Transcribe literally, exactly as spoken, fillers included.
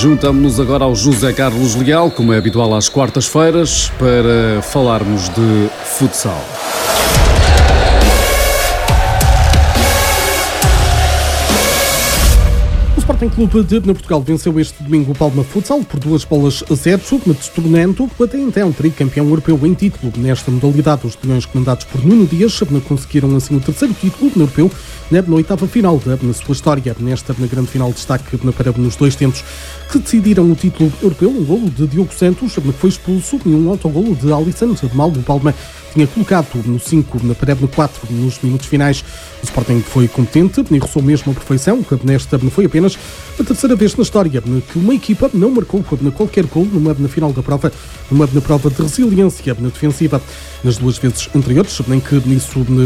Juntamos-nos agora ao José Carlos Leal, como é habitual às quartas-feiras, para falarmos de futsal. O Sporting Clube de Portugal venceu este domingo o Palma Futsal por duas bolas a zero, tornando até então tricampeão europeu em título. Nesta modalidade, os leões comandados por Nuno Dias conseguiram assim o terceiro título europeu na oitava final da sua história. Nesta na grande final, destaque para nos dois tentos que decidiram o título europeu, um golo de Diogo Santos, que foi expulso, e um autogolo de Alisson de Mal. O Palma tinha colocado no cinco, na parede no quatro, nos minutos finais. O Sporting foi competente e roçou mesmo a perfeição. Nesta foi apenas a terceira vez na história que uma equipa não marcou qualquer gol numa na final da prova, numa na prova de resiliência defensiva. Nas duas vezes anteriores, nem que nisso